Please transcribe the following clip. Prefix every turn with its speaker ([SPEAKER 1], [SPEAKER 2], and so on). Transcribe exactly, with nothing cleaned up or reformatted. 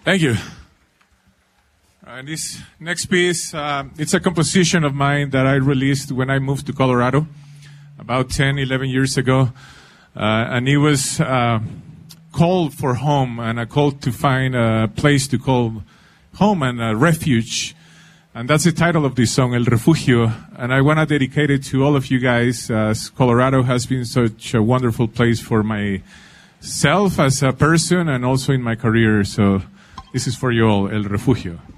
[SPEAKER 1] Thank you. Uh, this next piece, uh, it's a composition of mine that I released when I moved to Colorado about ten, eleven years ago. Uh, and it was uh, called for home and a call to find a place to call home and a refuge. And that's the title of this song, El Refugio. And I want to dedicate it to all of you guys, as Colorado has been such a wonderful place for myself as a person and also in my career. So this is for you all, El Refugio.